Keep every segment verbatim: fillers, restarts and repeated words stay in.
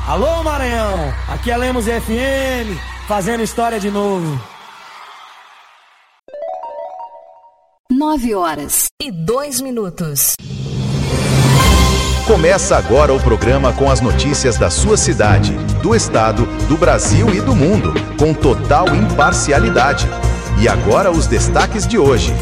Alô, Maranhão, aqui é Lemos F M, fazendo história de novo. Nove horas e dois minutos. Começa agora o programa com as notícias da sua cidade, do estado, do Brasil e do mundo, com total imparcialidade. E agora os destaques de hoje.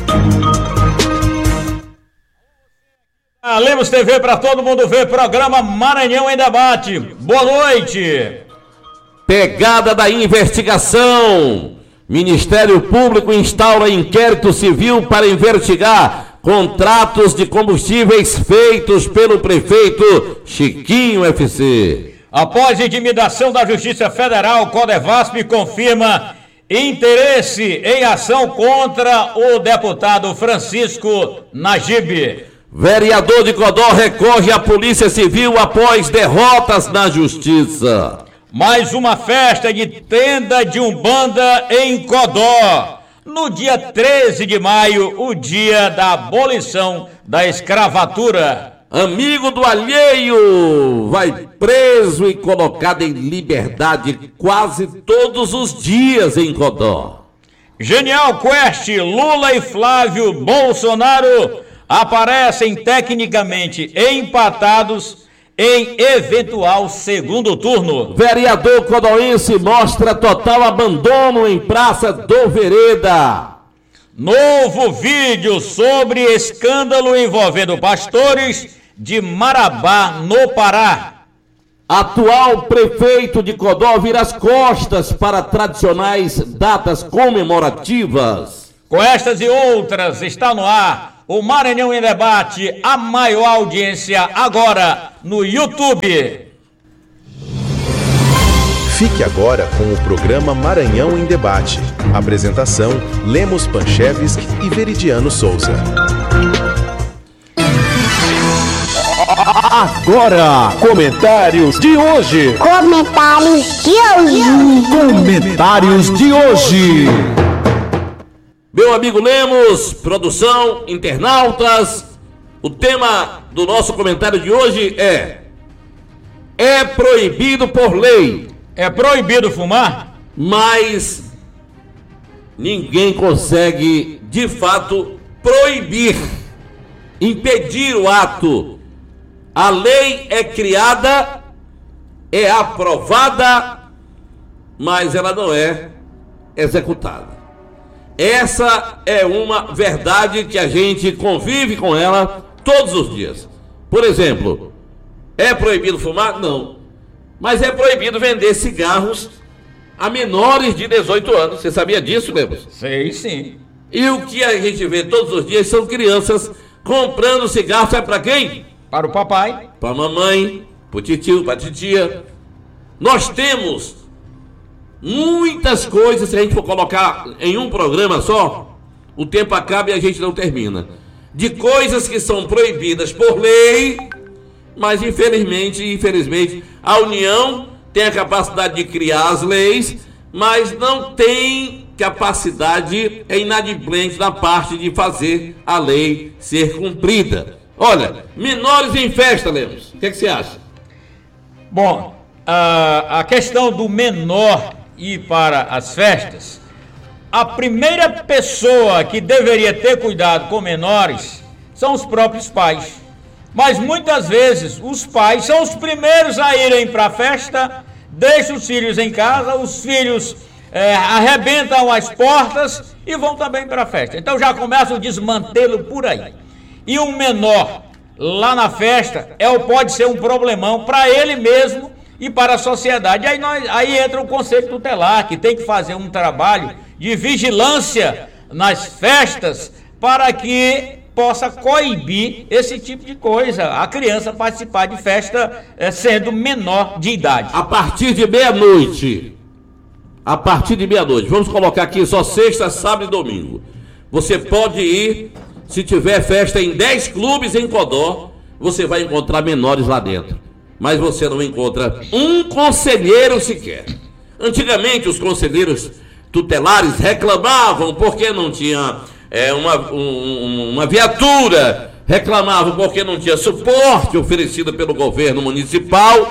A Lemos T V para todo mundo ver, programa Maranhão em Debate. Boa noite. Pegada da investigação. Ministério Público instaura inquérito civil para investigar contratos de combustíveis feitos pelo prefeito Chiquinho F C. Após intimidação da Justiça Federal, Codevasp confirma interesse em ação contra o deputado Francisco Najib. Vereador de Codó recorre à Polícia Civil após derrotas na Justiça. Mais uma festa de tenda de Umbanda em Codó. No dia treze de maio, o dia da abolição da escravatura. Amigo do alheio vai preso e colocado em liberdade quase todos os dias em Codó. Genial Quest, Lula e Flávio Bolsonaro aparecem tecnicamente empatados em eventual segundo turno. Vereador codoense mostra total abandono em Praça do Vereda. Novo vídeo sobre escândalo envolvendo pastores de Marabá, no Pará. Atual prefeito de Codó vira as costas para tradicionais datas comemorativas. Com estas e outras, está no ar o Maranhão em Debate, a maior audiência agora no YouTube. Fique agora com o programa Maranhão em Debate. Apresentação: Lemos Panchevski e Veridiano Souza. Agora, comentários de hoje. Comentários de hoje. Comentários de hoje. Meu amigo Lemos, produção, internautas, o tema do nosso comentário de hoje é: é proibido por lei. É proibido fumar? Mas ninguém consegue, de fato, proibir, impedir o ato. A lei é criada, é aprovada, mas ela não é executada. Essa é uma verdade que a gente convive com ela todos os dias. Por exemplo, é proibido fumar? Não. Mas é proibido vender cigarros a menores de dezoito anos. Você sabia disso, Lemos? Sei, sim. E o que a gente vê todos os dias são crianças comprando cigarro, sabe para quem? Para o papai. Para a mamãe, para o titio, para a titia. Nós temos muitas coisas, se a gente for colocar em um programa só, o tempo acaba e a gente não termina. De coisas que são proibidas por lei, mas infelizmente, infelizmente, a União tem a capacidade de criar as leis, mas não tem capacidade, é inadimplente na parte de fazer a lei ser cumprida. Olha, menores em festa, Lemos, o que, é que você acha? Bom, a, a questão do menor ir para as festas, a primeira pessoa que deveria ter cuidado com menores são os próprios pais. Mas muitas vezes os pais são os primeiros a irem para a festa, deixam os filhos em casa, os filhos é, arrebentam as portas e vão também para a festa. Então já começa o desmantelo por aí. E um menor lá na festa é, pode ser um problemão para ele mesmo e para a sociedade. Aí, nós, aí entra o Conselho Tutelar, que tem que fazer um trabalho de vigilância nas festas para que possa coibir esse tipo de coisa, a criança participar de festa é, sendo menor de idade. A partir de meia-noite, a partir de meia-noite, vamos colocar aqui só sexta, sábado e domingo. Você pode ir, se tiver festa em dez clubes em Codó, você vai encontrar menores lá dentro. Mas você não encontra um conselheiro sequer. Antigamente os conselheiros tutelares reclamavam porque não tinha é, uma, um, uma viatura, reclamavam porque não tinha suporte oferecido pelo governo municipal,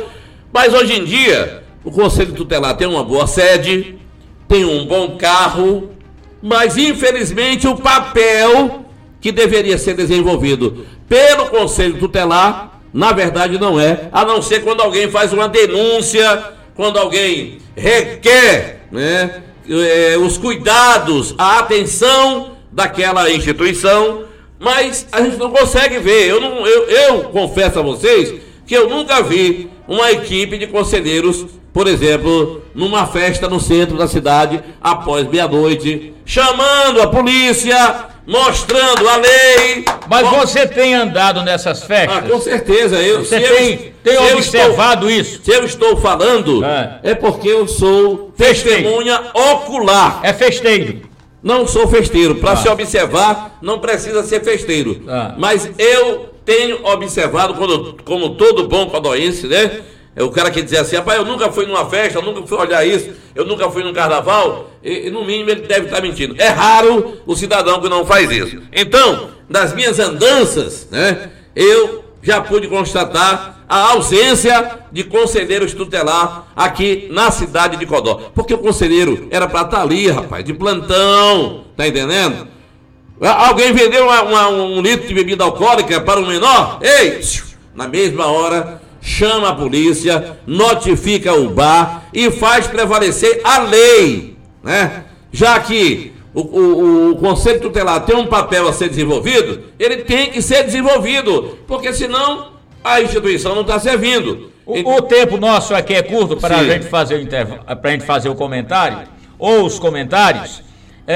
Mas hoje em dia, o Conselho Tutelar tem uma boa sede, tem um bom carro, mas infelizmente o papel que deveria ser desenvolvido pelo Conselho Tutelar, na verdade não é, a não ser quando alguém faz uma denúncia, quando alguém requer, né, eh, os cuidados, a atenção daquela instituição, mas a gente não consegue ver. Eu, não, eu, eu confesso a vocês que eu nunca vi uma equipe de conselheiros, por exemplo, numa festa no centro da cidade, após meia-noite, chamando a polícia, mostrando a lei. Mas você tem andado nessas festas? Ah, com certeza. Eu, você se tem, eu, tem se observado eu estou, isso? Se eu estou falando, é, é porque eu sou Festeiro. testemunha ocular. É festeiro. Não sou festeiro. Para ah. se observar, não precisa ser festeiro. Ah. Mas eu tenho observado, quando, como todo bom codoense, né? É o cara que diz assim, rapaz, eu nunca fui numa festa, eu nunca fui olhar isso, eu nunca fui num carnaval, e, e no mínimo ele deve estar mentindo. É raro o cidadão que não faz isso. Então, nas minhas andanças, né, eu já pude constatar a ausência de conselheiros tutelar aqui na cidade de Codó. Porque o conselheiro era para estar ali, rapaz, de plantão, tá entendendo? Alguém vendeu uma, uma, um litro de bebida alcoólica para o menor? Ei, na mesma hora chama a polícia, notifica o bar e faz prevalecer a lei, né? Já que o, o, o Conselho Tutelar tem um papel a ser desenvolvido, ele tem que ser desenvolvido, porque senão a instituição não está servindo. O, o tempo nosso aqui é curto para a Sim. gente fazer o intervalo, para a gente fazer o comentário ou os comentários.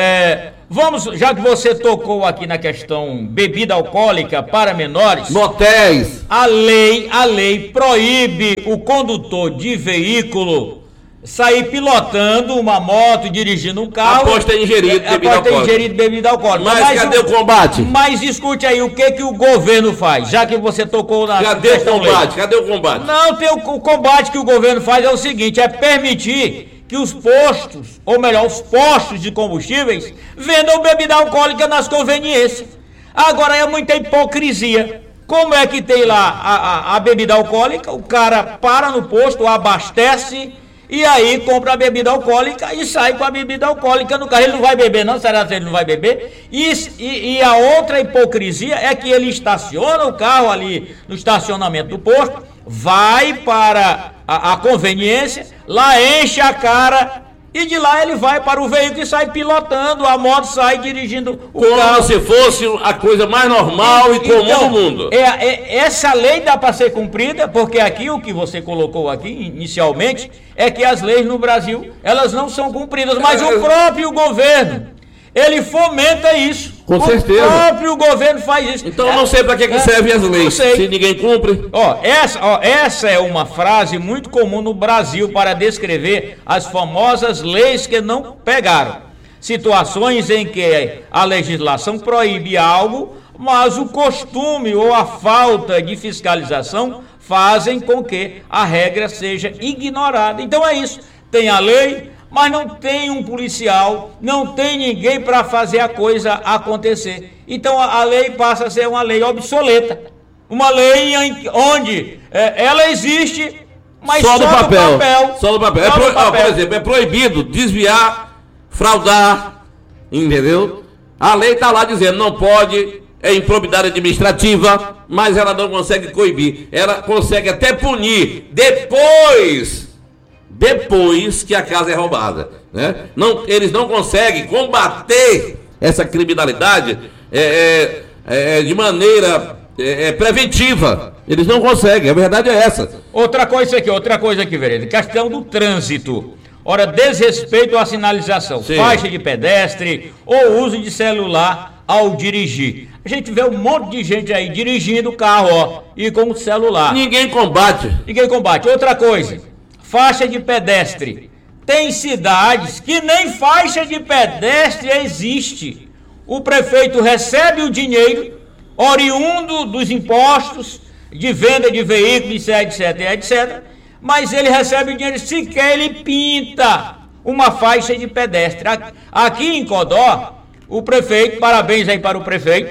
É, vamos, já que você tocou aqui na questão bebida alcoólica para menores, motéis. A lei, a lei proíbe o condutor de veículo sair pilotando uma moto, dirigindo um carro. Após ter ingerido bebida após ter alcoólica. ingerido bebida alcoólica. Mas, mas cadê o, o combate? Mas escute aí, o que que o governo faz? Já que você tocou na Cadê o combate? Lei. Cadê o combate? Não, tem o, o combate que o governo faz é o seguinte, é permitir que os postos, ou melhor, os postos de combustíveis, vendam bebida alcoólica nas conveniências. Agora é muita hipocrisia. Como é que tem lá a, a, a bebida alcoólica, o cara para no posto, abastece, e aí compra a bebida alcoólica e sai com a bebida alcoólica no carro. Ele não vai beber não? Será que ele não vai beber? E, e, e a outra hipocrisia é que ele estaciona o carro ali no estacionamento do posto, vai para a, a conveniência, lá enche a cara e de lá ele vai para o veículo e sai pilotando, a moto sai dirigindo o Como carro. Como se fosse a coisa mais normal e, e comum então, do mundo. É, é, essa lei dá para ser cumprida, porque aqui o que você colocou aqui inicialmente é que as leis no Brasil, elas não são cumpridas, mas o próprio governo, ele fomenta isso. Com o certeza. O próprio governo faz isso. Então eu não sei para que, que servem as leis, se ninguém cumpre. Ó, essa, ó, essa é uma frase muito comum no Brasil para descrever as famosas leis que não pegaram. Situações em que a legislação proíbe algo, mas o costume ou a falta de fiscalização fazem com que a regra seja ignorada. Então é isso. Tem a lei, mas não tem um policial, não tem ninguém para fazer a coisa acontecer. Então a, a lei passa a ser uma lei obsoleta. Uma lei em, onde é, ela existe, mas só, só no papel. papel. Só no papel. Só é pro, no papel. Ó, por exemplo, é proibido desviar, fraudar, entendeu? A lei está lá dizendo, não pode, é improbidade administrativa, mas ela não consegue coibir. Ela consegue até punir depois... depois que a casa é roubada, né? Não, eles não conseguem combater essa criminalidade é, é, é, de maneira é, é, preventiva. Eles não conseguem, a verdade é essa. Outra coisa aqui, outra coisa aqui, vereador, questão do trânsito. Ora, desrespeito à sinalização, Sim. faixa de pedestre ou uso de celular ao dirigir. A gente vê um monte de gente aí dirigindo o carro, ó, e com o celular. Ninguém combate. Ninguém combate. Outra coisa, faixa de pedestre. Tem cidades que nem faixa de pedestre existe. O prefeito recebe o dinheiro oriundo dos impostos de venda de veículos, etc, etc, mas ele recebe o dinheiro, sequer ele pinta uma faixa de pedestre. Aqui em Codó, o prefeito, parabéns aí para o prefeito,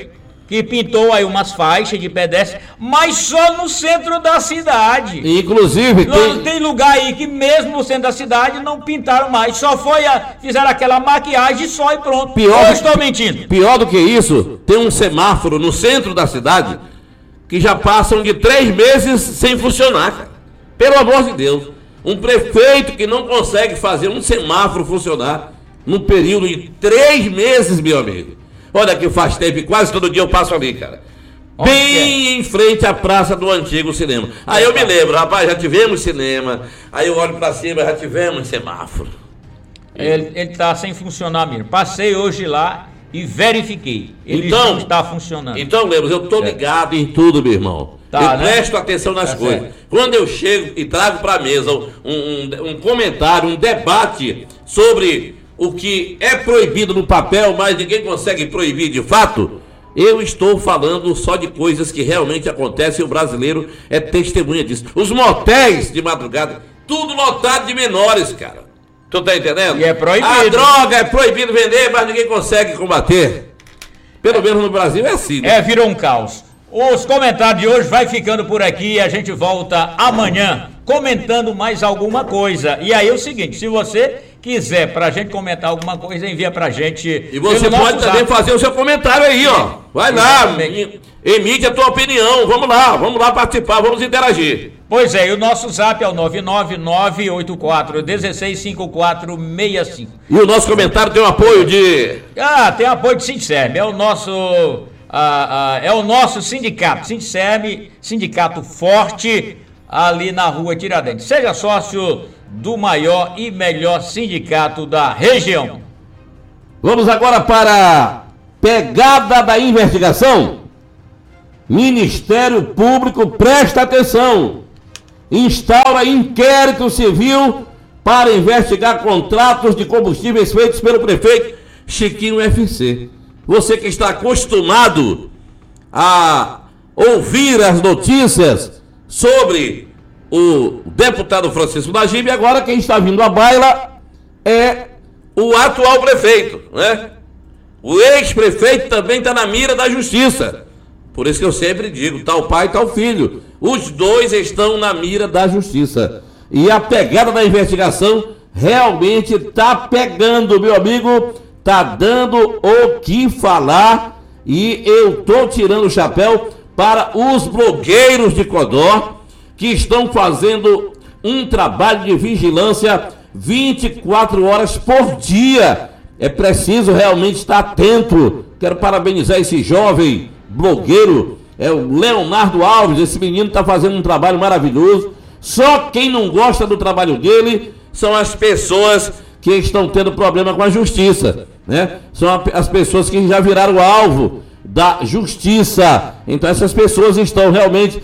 que pintou aí umas faixas de pedestre, mas só no centro da cidade. Inclusive, tem... tem lugar aí que mesmo no centro da cidade não pintaram mais, só foi a... fizeram aquela maquiagem só e pronto. Pior, eu estou mentindo. Pior do que isso, tem um semáforo no centro da cidade que já passam de três meses sem funcionar, cara. Pelo amor de Deus. Um prefeito que não consegue fazer um semáforo funcionar num período de três meses, meu amigo. Olha que faz tempo, quase todo dia eu passo ali, cara. Onde bem é? Em frente à praça do antigo cinema. Aí eu me lembro, rapaz, já tivemos cinema. Aí eu olho pra cima, já tivemos semáforo. Ele, ele tá sem funcionar mesmo. Passei hoje lá e verifiquei. Ele então, não está funcionando. Então, Lemos, eu tô ligado em tudo, meu irmão. Tá, eu né? presto atenção nas tá coisas. Certo. Quando eu chego e trago pra mesa um, um, um comentário, um debate sobre o que é proibido no papel, mas ninguém consegue proibir de fato, eu estou falando só de coisas que realmente acontecem e o brasileiro é testemunha disso. Os motéis de madrugada, tudo lotado de menores, cara. Tu tá entendendo? E é proibido. A droga é proibido vender, mas ninguém consegue combater. Pelo é. menos no Brasil é assim, né? É, virou um caos. Os comentários de hoje vai ficando por aqui e a gente volta amanhã comentando mais alguma coisa. E aí é o seguinte, se você quiser pra gente comentar alguma coisa, envia pra gente. E você pode também fazer o seu comentário aí, ó. Vai lá, emite a tua opinião. Vamos lá, vamos lá participar, vamos interagir. Pois é, e o nosso zap é o nove nove nove oito quatro um seis cinco quatro seis cinco. E o nosso comentário tem o apoio de... Ah, tem apoio de Sindicerme, é o nosso... Ah, ah, é o nosso sindicato, Sindicerme, sindicato forte, ali na rua Tiradentes. Seja sócio do maior e melhor sindicato da região. Vamos agora para a pegada da investigação. Ministério Público, presta atenção. Instaura inquérito civil para investigar contratos de combustíveis feitos pelo prefeito Chiquinho F C. Você que está acostumado a ouvir as notícias sobre o deputado Francisco Najib, agora quem está vindo à baila é o atual prefeito, né? O ex-prefeito também está na mira da justiça. Por isso que eu sempre digo, tal pai, tal filho. Os dois estão na mira da justiça. E a pegada da investigação realmente está pegando, meu amigo, está dando o que falar. E eu estou tirando o chapéu para os blogueiros de Codó, que estão fazendo um trabalho de vigilância vinte e quatro horas por dia. É preciso realmente estar atento. Quero parabenizar esse jovem blogueiro, é o Leonardo Alves. Esse menino está fazendo um trabalho maravilhoso. Só quem não gosta do trabalho dele são as pessoas que estão tendo problema com a justiça, né? São as pessoas que já viraram alvo da justiça. Então essas pessoas estão realmente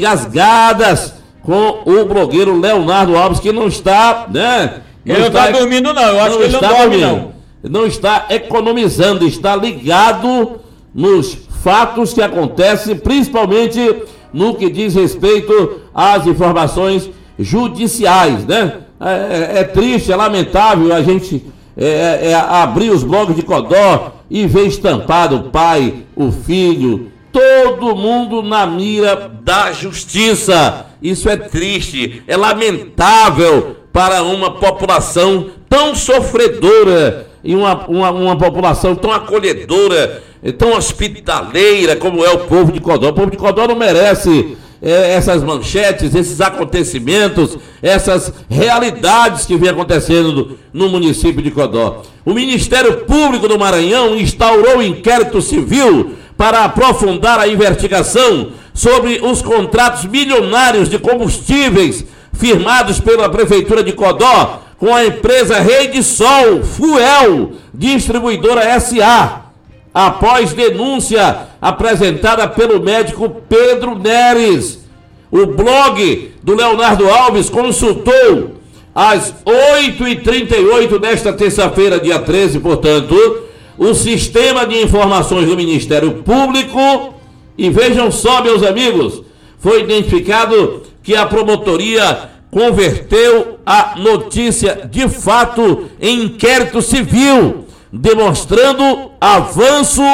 engasgadas com o blogueiro Leonardo Alves, que não está, né? Não ele está, não está dormindo não, eu acho que ele não dorme não. Não está economizando, está ligado nos fatos que acontecem, principalmente no que diz respeito às informações judiciais, né? É, é triste, é lamentável a gente é, é, abrir os blogs de Codó e ver estampado o pai, o filho, todo mundo na mira da justiça. Isso é triste, é lamentável para uma população tão sofredora e uma, uma, uma população tão acolhedora, tão hospitaleira como é o povo de Codó. O povo de Codó não merece é, essas manchetes, esses acontecimentos, essas realidades que vem acontecendo no, no município de Codó. O Ministério Público do Maranhão instaurou um inquérito civil para aprofundar a investigação sobre os contratos milionários de combustíveis firmados pela Prefeitura de Codó com a empresa Rede Sol Fuel Distribuidora S A, após denúncia apresentada pelo médico Pedro Neres. O blog do Leonardo Alves consultou às oito e trinta e oito desta terça-feira, dia treze, portanto, o sistema de informações do Ministério Público e vejam só, meus amigos, foi identificado que a promotoria converteu a notícia de fato em inquérito civil, demonstrando avanço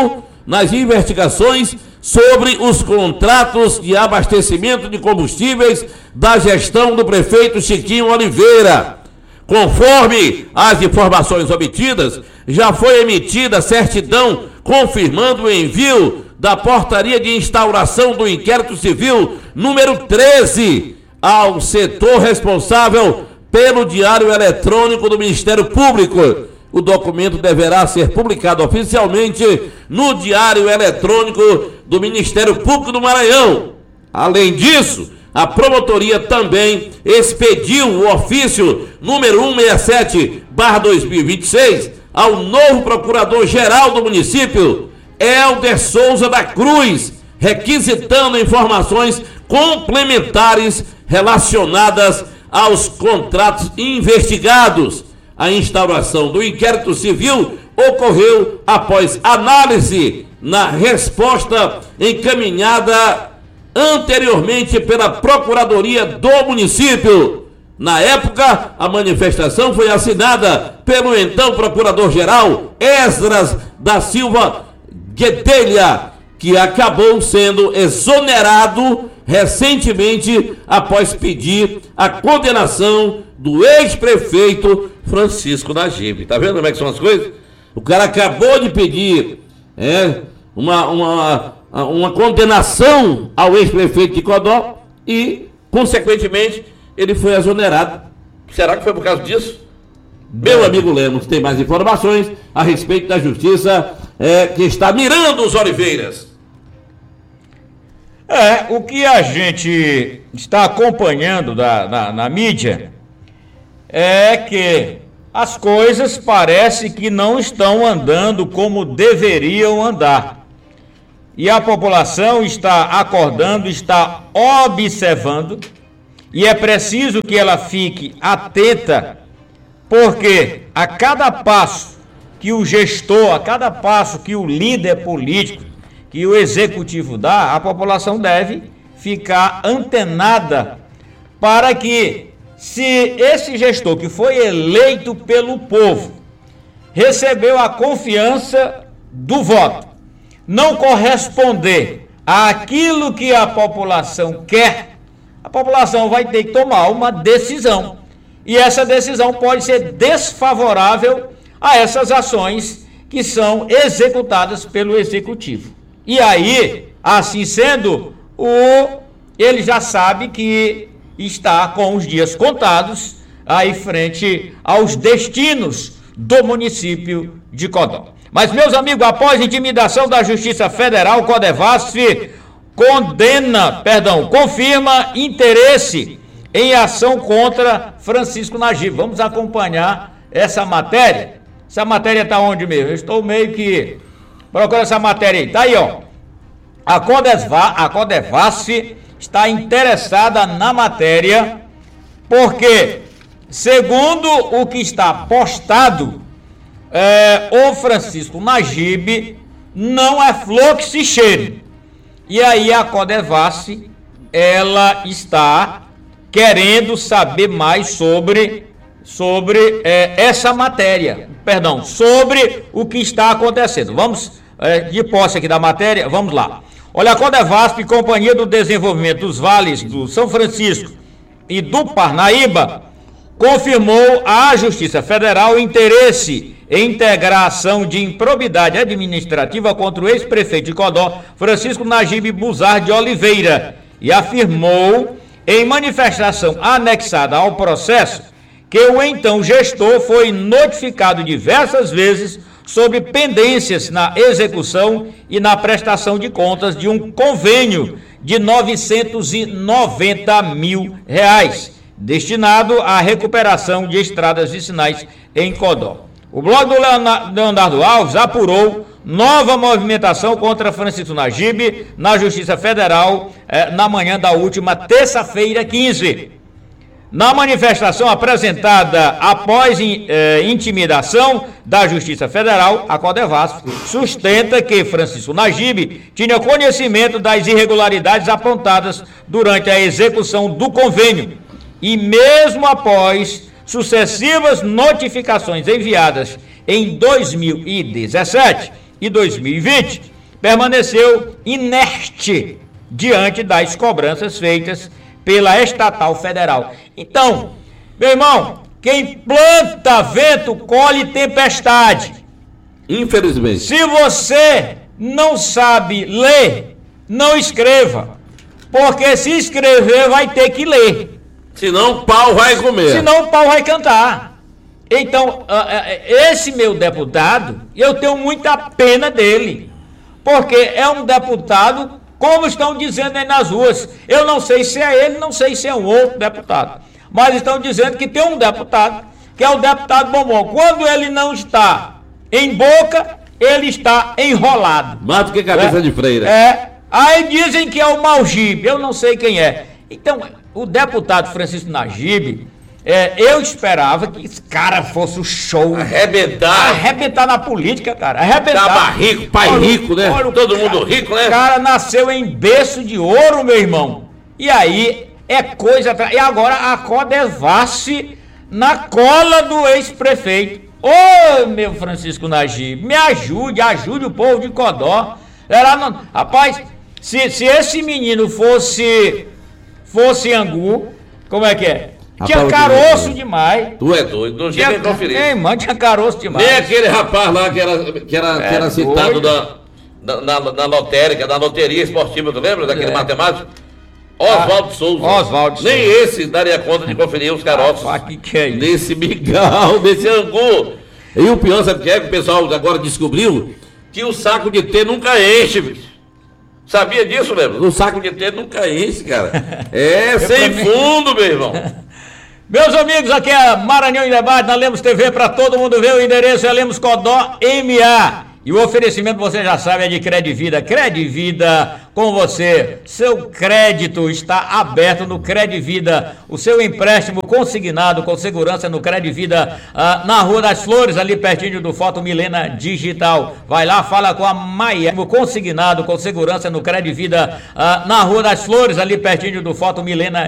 nas investigações sobre os contratos de abastecimento de combustíveis da gestão do prefeito Chiquinho Oliveira. Conforme as informações obtidas, já foi emitida certidão confirmando o envio da portaria de instauração do inquérito civil número treze ao setor responsável pelo Diário Eletrônico do Ministério Público. O documento deverá ser publicado oficialmente no Diário Eletrônico do Ministério Público do Maranhão. Além disso, a promotoria também expediu o ofício número cento e sessenta e sete barra dois mil e vinte e seis ao novo procurador-geral do município, Helder Souza da Cruz, requisitando informações complementares relacionadas aos contratos investigados. A instauração do inquérito civil ocorreu após análise na resposta encaminhada anteriormente pela Procuradoria do município. Na época, a manifestação foi assinada pelo então Procurador-Geral Esdras da Silva Guetelha, que acabou sendo exonerado recentemente após pedir a condenação do ex-prefeito Francisco Najib. Tá vendo como é que são as coisas? O cara acabou de pedir é, uma, uma, uma condenação ao ex-prefeito de Codó e, consequentemente, ele foi exonerado. Será que foi por causa disso? Meu amigo Lemos tem mais informações a respeito da justiça é, que está mirando os Oliveiras. É, o que a gente está acompanhando da, na, na mídia é que as coisas parecem que não estão andando como deveriam andar. E a população está acordando, está observando, e é preciso que ela fique atenta, porque a cada passo que o gestor, a cada passo que o líder político, que o executivo dá, a população deve ficar antenada para que, se esse gestor que foi eleito pelo povo, recebeu a confiança do voto, não corresponder àquilo que a população quer, a população vai ter que tomar uma decisão. E essa decisão pode ser desfavorável a essas ações que são executadas pelo executivo. E aí, assim sendo, o, ele já sabe que está com os dias contados aí frente aos destinos do município de Codó. Mas, meus amigos, após intimidação da Justiça Federal, Codevasf condena, perdão, confirma interesse em ação contra Francisco Najib. Vamos acompanhar essa matéria. Essa matéria está onde mesmo? Eu estou meio que... Procura essa matéria aí. Tá aí, ó. A Codevasf, a Codevasf está interessada na matéria porque, segundo o que está postado, é, o Francisco Najib não é flor que se cheire. E aí a Codevasf, ela está querendo saber mais sobre, sobre é, essa matéria, perdão, sobre o que está acontecendo. Vamos, é, de posse aqui da matéria, vamos lá. Olha, a Codevasf, Companhia do Desenvolvimento dos Vales do São Francisco e do Parnaíba, confirmou à Justiça Federal o interesse em integrar ação de improbidade administrativa contra o ex-prefeito de Codó, Francisco Najib Buzar de Oliveira, e afirmou, em manifestação anexada ao processo, que o então gestor foi notificado diversas vezes sobre pendências na execução e na prestação de contas de um convênio de novecentos e noventa mil reais, destinado à recuperação de estradas vicinais em Codó. O blog do Leonardo Alves apurou nova movimentação contra Francisco Najib na Justiça Federal eh, na manhã da última terça-feira, quinze. Na manifestação apresentada após eh, intimidação da Justiça Federal, a Codevasf sustenta que Francisco Najib tinha conhecimento das irregularidades apontadas durante a execução do convênio e, mesmo após sucessivas notificações enviadas em dois mil e dezessete e dois mil e vinte, permaneceu inerte diante das cobranças feitas pela estatal federal. Então, meu irmão, quem planta vento colhe tempestade. Infelizmente. Se você não sabe ler, não escreva, porque se escrever vai ter que ler. Senão o pau vai comer. Senão o pau vai cantar. Então, esse meu deputado, eu tenho muita pena dele, porque é um deputado, como estão dizendo aí nas ruas, eu não sei se é ele, não sei se é um outro deputado, mas estão dizendo que tem um deputado, que é o deputado Bombom. Quando ele não está em boca, ele está enrolado. Mais do que cabeça é, de freira. É. Aí dizem que é o Malgibe, eu não sei quem é. Então, o deputado Francisco Nagibe, é, eu esperava que esse cara fosse o show. Arrebentar. Arrebentar na política, cara. Arrebentar. Tava rico, pai olha, rico, né? Olha, todo cara, mundo rico, né? O cara nasceu em berço de ouro, meu irmão. E aí, é coisa... E agora a Codevasf na cola do ex-prefeito. Ô, meu Francisco Nagibe, me ajude, ajude o povo de Codó. Era, não, rapaz, se, se esse menino fosse fosse angu, como é que é? Tinha rapaz, caroço demais. Tu é doido, não tinha nem conferir. Ei, mano, tinha caroço demais. Nem aquele rapaz lá que era, que era, é, que era citado na, na, na, na lotérica, na loteria esportiva, tu lembra daquele é. matemático? Oswaldo ah, Souza. Oswaldo Nem Souza. Esse daria conta de conferir os caroços. Ah, que que é isso? Nesse migal, nesse angu. E o pior, sabe o que é? Que o pessoal agora descobriu que o saco de T nunca enche, bicho. Sabia disso, lembra? O saco de T nunca enche, cara. É sem fundo, meu irmão. Meus amigos, aqui é Maranhão em Debate, na Lemos T V, para todo mundo ver. O endereço é Lemos Codó M A. E o oferecimento, você já sabe, é de Credivida. Credivida com você. Seu crédito está aberto no Credivida. O seu empréstimo consignado com segurança no Credivida, ah, na Rua das Flores, ali pertinho do Foto Milena Digital. Vai lá, fala com a Maia. Consignado com segurança no Credivida, ah, na Rua das Flores, ali pertinho do Foto Milena